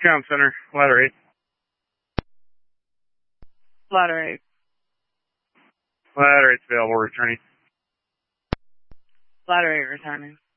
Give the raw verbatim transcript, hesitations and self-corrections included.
Comm Center, ladder eight. Ladder eight. Ladder eight's available, returning. Ladder eight returning.